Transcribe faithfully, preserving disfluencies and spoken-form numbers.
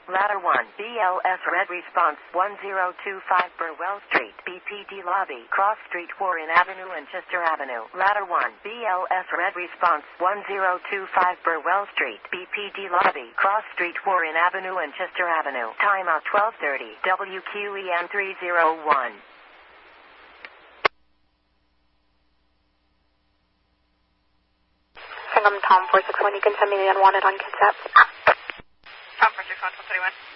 Ladder one, B L S Red Response one zero two five Burwell Street, B P D Lobby, Cross Street, Warren Avenue and Chester Avenue. Ladder one, B L S Red Response one zero two five Burwell Street, B P D Lobby, Cross Street, Warren Avenue and Chester Avenue. Timeout twelve thirty, W Q E N three oh one. Sangam Tom four six one, you can send me the unwanted on Kitsap. Tom four six one, twelve thirty-one.